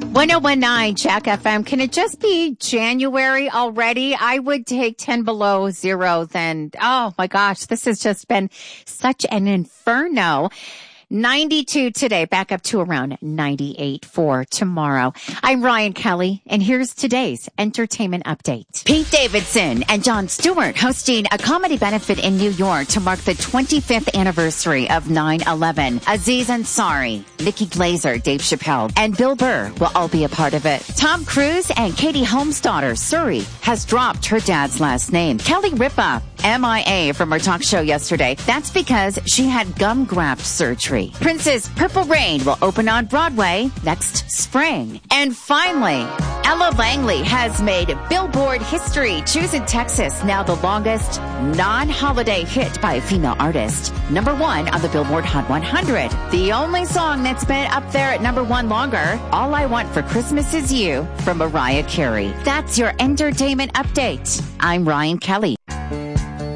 1019 Jack FM. Can it just be January already? I would take 10 below zero then. Oh my gosh, this has just been such an inferno. 92 today, back up to around 98 for tomorrow. I'm Ryan Kelly, and here's today's entertainment update. Pete Davidson and Jon Stewart hosting a comedy benefit in New York to mark the 25th anniversary of 9/11. Aziz Ansari, Nikki Glaser, Dave Chappelle, and Bill Burr will all be a part of it. Tom Cruise and Katie Holmes' daughter, Suri, has dropped her dad's last name. Kelly Ripa, MIA from her talk show yesterday. That's because she had gum graft surgery. Prince's Purple Rain will open on Broadway next spring. And finally, Ella Langley has made Billboard history, choosing Texas, now the longest non-holiday hit by a female artist. #1 on the Billboard Hot 100. The only song that's been up there at #1 longer, All I Want for Christmas Is You from Mariah Carey. That's your entertainment update. I'm Ryan Kelly.